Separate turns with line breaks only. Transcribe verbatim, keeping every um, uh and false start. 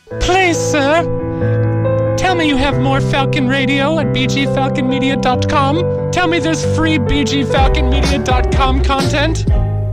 Please, sir, tell me you have more Falcon Radio at b g falcon media dot com. Tell me there's free b g falcon media dot com content.